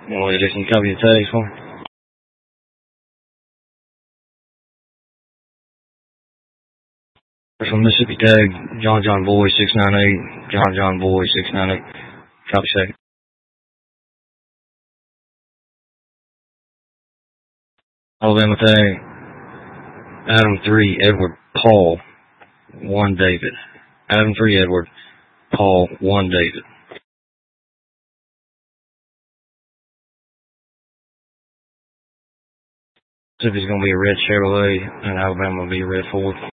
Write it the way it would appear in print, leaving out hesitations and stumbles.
You want to listen to copy the tags for me? From Mississippi tag, John Boy 698, John Boy 698. Copy second. Alabama tag, Adam 3, Edward, Paul 1, David. Adam 3, Edward, Paul 1, David. Mississippi's going to be a red Chevrolet, and Alabama will be a red Ford.